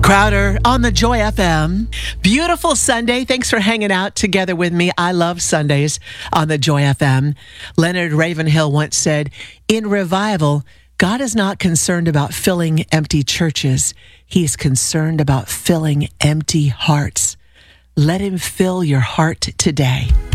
Crowder on the Joy FM. Beautiful Sunday. Thanks for hanging out together with me. I love Sundays on the Joy FM. Leonard Ravenhill once said, in revival, God is not concerned about filling empty churches. He is concerned about filling empty hearts. Let him fill your heart today.